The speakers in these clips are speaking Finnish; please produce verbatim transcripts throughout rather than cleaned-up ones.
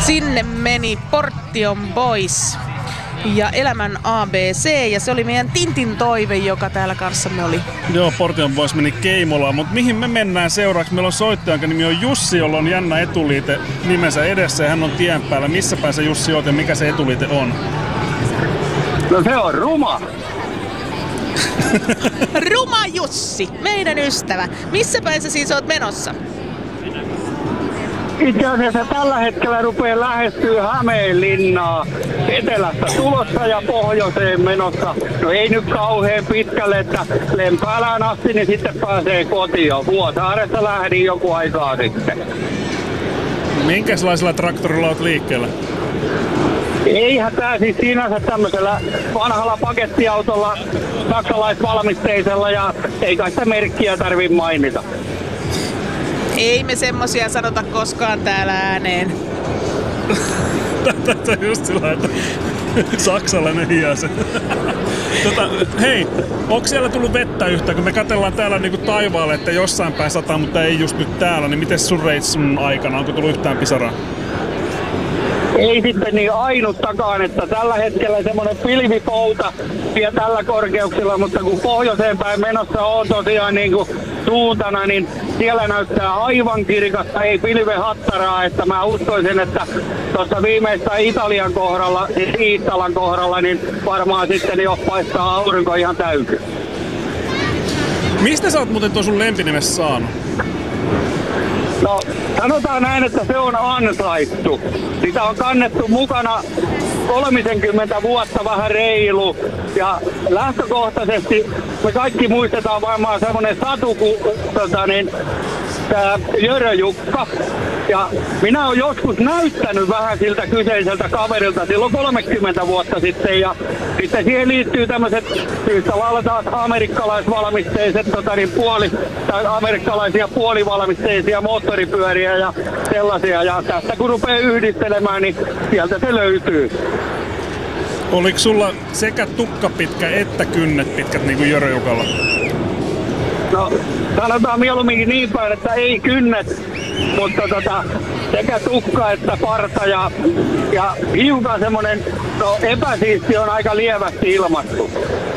Sinne meni Portion Boys ja Elämän A B C, ja se oli meidän Tintin toive, joka täällä kanssamme oli. Joo, Portion Boys meni Keimolaan, mutta mihin me mennään seuraavaksi? Meillä on soittaja, jonka nimi on Jussi, jolla on jännä etuliite nimensä edessä, ja hän on tien päällä. Missä päin se Jussi oot ja mikä se etuliite on? No se on Ruma. Ruma Jussi, meidän ystävä. Missä päin sä siis oot menossa? Itse asiassa tällä hetkellä rupeaa lähestyä Hämeenlinnaa etelästä tulossa ja pohjoiseen menossa. No ei nyt kauhean pitkälle, että Lempäälään asti, niin sitten pääsee kotiin. Vuosaaresta lähdin joku aikaa sitten. Minkälaisella traktorilla oot liikkeellä? Eihän tää siis sinänsä tämmöisellä vanhalla pakettiautolla, saksalaisvalmisteisella, ja ei kai sitä merkkiä tarvitse mainita. Ei me semmosia sanota koskaan täällä ääneen. Tätä just sillä, että saksalainen hiase. Tota, hei, onko siellä tullut vettä yhtään? Kun me katsellaan täällä niinku taivaalle, että jossain päin sataa, mutta ei just nyt täällä, niin miten sun reissun aikana? Onko tullut yhtään pisaraa? Ei sitten niin ainuttakaan, että tällä hetkellä semmoinen pilvipouta vielä tällä korkeuksilla, mutta kun pohjoiseen päin menossa on tosiaan niin kuin suuntana, niin siellä näyttää aivan kirkasta, ei pilvehattaraa, että mä uskoisin, että tuossa viimeistä Italian kohdalla, siis Iittalan kohdalla, niin varmaan sitten jo paistaa aurinko ihan täysin. Mistä sä oot muuten tuon sun lempinimessä saanut? No, sanotaan näin, että se on ansaittu. Sitä on kannettu mukana kolmekymmentä vuotta vähän reilu. Ja lähtökohtaisesti me kaikki muistetaan varmaan semmonen satu kuin tota niin, tää Jörö-Jukka. Ja minä olen joskus näyttänyt vähän siltä kyseiseltä kaverilta silloin kolmekymmentä vuotta sitten. Ja sitten siihen liittyy tämmöiset yhtä lailla taas amerikkalaisvalmisteiset tota niin, puoli, tai amerikkalaisia puolivalmisteisia moottoripyöriä ja sellaisia. Ja tästä kun rupeaa yhdistelemään, niin sieltä se löytyy. Oliko sulla sekä tukka pitkä että kynnet pitkät niin kuin Jörö-Jukalla? No, sanotaan mieluummin niin päin, että ei kynnet, mutta tota, sekä tukka että parta ja, ja hiukan semmonen, no epäsiisti on aika lievästi ilmastu.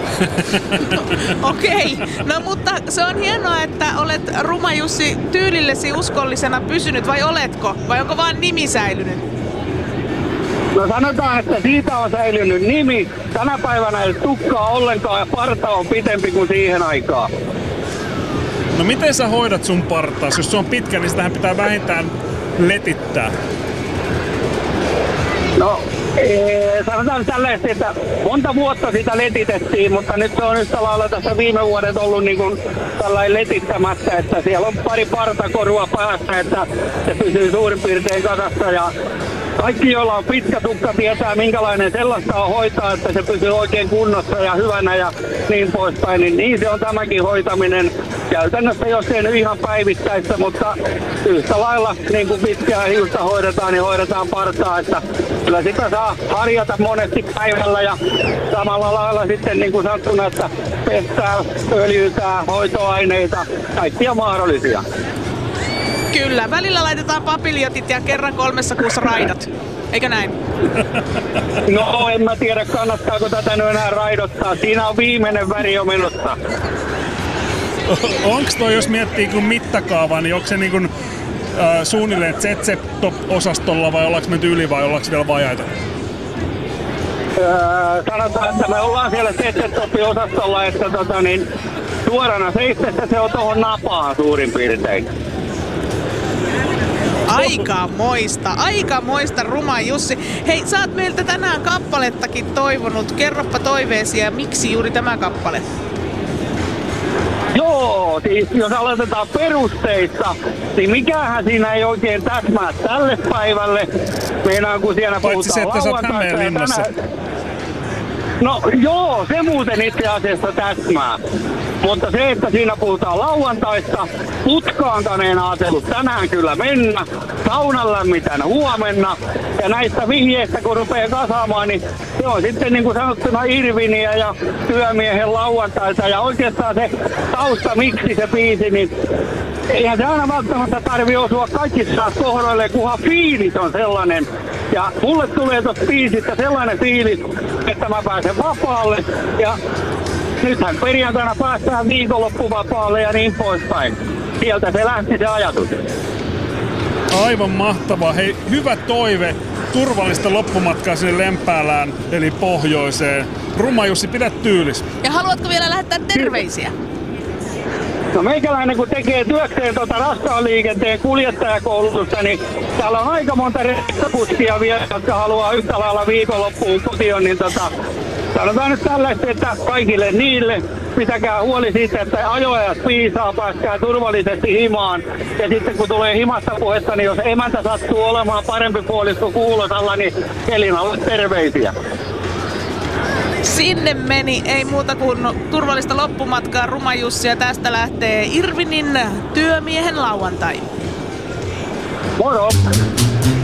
Okei, no mutta se on hienoa, että olet Ruma Jussi tyylillesi uskollisena pysynyt, vai oletko? Vai onko vaan nimi säilynyt? No sanotaan, että siitä on säilynyt nimi. Tänä päivänä ei tukkaa ollenkaan ja parta on pitempi kuin siihen aikaan. No miten sä hoidat sun partaas? Jos se on pitkä, niin sitähän pitää vähintään letittää. No, ee, sanotaan tällaisesti, että monta vuotta sitä letitettiin, mutta nyt se on yhtä lailla tässä viime vuodet ollut niin kuin tällainen letittämättä, että siellä on pari partakorua päässä, että se pysyy suurin piirtein kasassa. Ja kaikki, joilla on pitkä tukka, tietää minkälainen sellaista on hoitaa, että se pysyy oikein kunnossa ja hyvänä ja niin poispäin. Niin, niin se on tämäkin hoitaminen. Käytännössä jos ei nyt ihan päivittäistä, mutta yhtä lailla niin kuin pitkää hiusta hoidetaan, niin hoidetaan partaa. Että kyllä sitä saa harjata monesti päivällä ja samalla lailla sitten niin kuin sattuna, että pestää, öljytää, hoitoaineita, kaikkia mahdollisia. Kyllä, välillä laitetaan papiljotit ja kerran kolmessa kuussa raidat. Eikö näin? No en mä tiedä, kannattaako tätä nyt enää raidottaa. Siinä on viimeinen väri jo menossa. Onks toi, jos miettii kun mittakaavaa, niin onko se niin kuin, äh, suunnilleen Z Z-osastolla vai ollaanko menty yli vai ollaanko vielä vajaita? Öö, sanotaan, että me ollaan siellä Z Z-osastolla, että tota, niin, suorana seistessä se on tohon napaan suurin piirtein. Aika moista, aika moista Ruma Jussi. Hei, sä oot meiltä tänään kappalettakin toivonut. Kerroppa toiveesi ja miksi juuri tämä kappale? Joo, siis jos aloitetaan perusteista, niin mikähän siinä ei oikein täsmää tälle päivälle. Meinaan, kun siellä paitsi se, että sä oot Hämeenlinnassa. No joo, se muuten itse asiassa täsmää. Mutta se, että siinä puhutaan lauantaista, putkaankaan en ajatellut tänään kyllä mennä, saunan lämmitän huomenna. Ja näistä vihjeistä kun rupeaa kasaamaan, niin se on sitten niin kuin sanottuna Irviniä ja työmiehen lauantaita. Ja oikeastaan se tausta, miksi se biisi, niin eihän se aina välttämättä tarvii osua kaikissa kohdoille, kunhan fiilis on sellainen. Ja mulle tulee tosta biisistä sellainen fiilis, että mä pääsen vapaalle. Ja nythän perjantaina päästään viikonloppuvapaalle ja niin poispäin. Sieltä se lähti se ajatus. Aivan mahtavaa. Hei, hyvä toive. Turvallista loppumatkaa sinne Lempäälään, eli pohjoiseen. Ruma Jussi, pidä tyylis. Ja haluatko vielä lähettää terveisiä? No meikäläinen kun tekee työkseen tuota raskaan liikenteen kuljettajakoulutusta, niin täällä on aika monta rekkakuskia vielä, jotka haluaa yhtä lailla viikonloppuun kotiin, niin tota, sanotaan nyt tällaista, että kaikille niille pitäkää huoli siitä, että ajoajat piisaa, pääskää turvallisesti himaan. Ja sitten kun tulee himasta puhetta, niin jos emäntä sattuu olemaan parempi puolisko Kuulosalla, niin Elinalle terveisiä. Sinne meni, ei muuta kuin turvallista loppumatkaa Ruma Jussi, ja tästä lähtee Irvinin työmiehen lauantai. Moro!